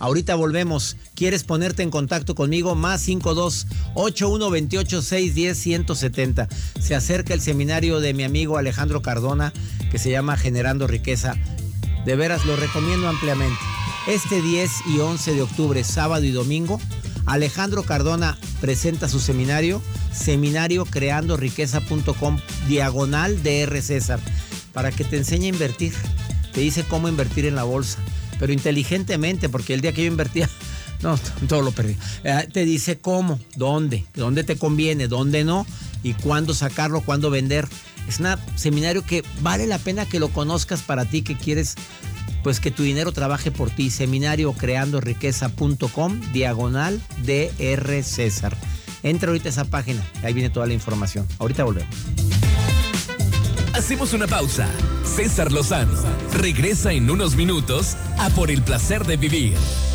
Ahorita volvemos. ¿Quieres ponerte en contacto conmigo? Más 52-8128-610-170. Se acerca el seminario de mi amigo Alejandro Cardona, que se llama Generando Riqueza. De veras, lo recomiendo ampliamente. Este 10 y 11 de octubre, sábado y domingo, Alejandro Cardona presenta su seminario, seminariocreandoriqueza.com/DR César, para que te enseñe a invertir. Te dice cómo invertir en la bolsa, pero inteligentemente, porque el día que yo invertía, no, todo lo perdí. Te dice cómo, dónde te conviene, dónde no, y cuándo sacarlo, cuándo vender. Es un seminario que vale la pena que lo conozcas para ti que quieres, pues, que tu dinero trabaje por ti. seminariocreandoriqueza.com/DR César. Entra ahorita a esa página, ahí viene toda la información. Ahorita volvemos. Hacemos una pausa. César Lozano regresa en unos minutos a Por el Placer de Vivir.